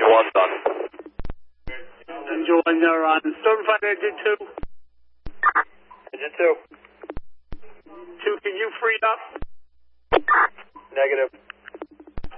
1 done. Engine 1, you're on. Stormfighter Engine 2. Engine 2. 2, can you free up? Negative.